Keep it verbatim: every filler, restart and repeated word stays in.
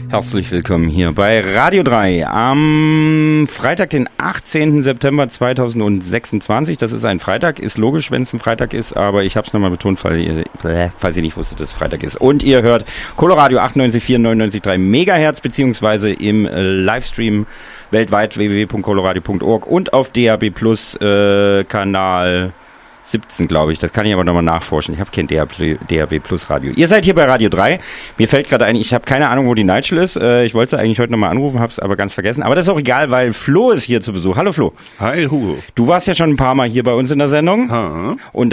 Herzlich willkommen hier bei Radio drei am Freitag, den achtzehnten September zweitausendsechsundzwanzig. Das ist ein Freitag, ist logisch, wenn es ein Freitag ist, aber ich habe es nochmal betont, falls ihr, falls ihr nicht wusstet, dass es Freitag ist. Und ihr hört Coloradio achtundneunzig Komma vier, neunundneunzig Komma drei Megahertz, beziehungsweise im Livestream weltweit w w w punkt coloradio punkt org und auf D A B Plus äh, Kanal siebzehn, glaube ich. Das kann ich aber nochmal nachforschen. Ich habe kein D A B Plus Radio. Ihr seid hier bei Radio drei. Mir fällt gerade ein, ich habe keine Ahnung, wo die Nigel ist. Äh, ich wollte eigentlich heute nochmal anrufen, habe es aber ganz vergessen. Aber das ist auch egal, weil Flo ist hier zu Besuch. Hallo Flo. Hi Hugo. Du warst ja schon ein paar Mal hier bei uns in der Sendung. Ha. Und